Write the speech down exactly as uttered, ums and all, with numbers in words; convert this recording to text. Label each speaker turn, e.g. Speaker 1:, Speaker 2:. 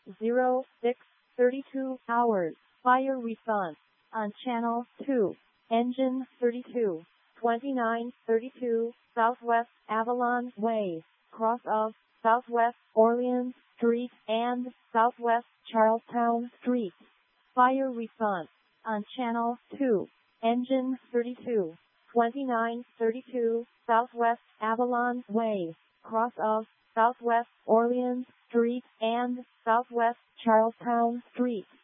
Speaker 1: zero six thirty-two hours. Fire response on channel two. Engine thirty-two, twenty-nine thirty-two, Southwest Avalon Way, cross of Southwest Orleans Street and Southwest Charlestown Street. Fire response on channel two. Engine thirty-two, twenty-nine thirty-two, Southwest Avalon Way, cross of Southwest Orleans Street and Southwest Charlestown Street.